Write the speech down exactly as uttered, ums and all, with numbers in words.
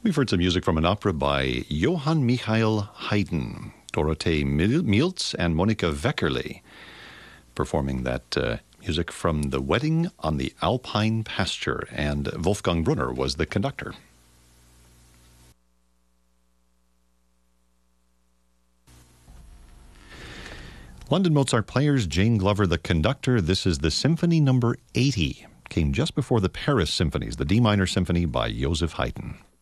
We've heard some music from an opera by Johann Michael Haydn, Dorothee Mieltz, and Monika Weckerle, performing that uh, music from The Wedding on the Alpine Pasture, and Wolfgang Brunner was the conductor. London Mozart Players, Jane Glover the conductor. This is the Symphony Number eighty. Came just before the Paris Symphonies, the D minor symphony by Joseph Haydn.